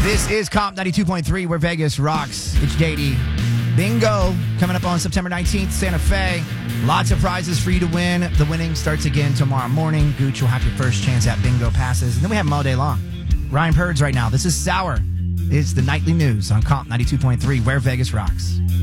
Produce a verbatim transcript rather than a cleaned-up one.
This is Comp ninety-two point three, where Vegas rocks. It's J D. Bingo coming up on September nineteenth, Santa Fe. Lots of prizes for you to win. The winning starts again tomorrow morning. Gooch will have your first chance at bingo passes. And then we have them all day long. Ryan Purds right now. This is Sour. It's the nightly news on Comp ninety-two point three, where Vegas rocks.